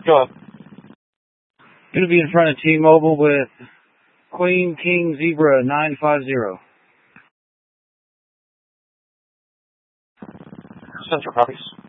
Go up. Going to be in front of T-Mobile with Queen King Zebra 950. Central copies.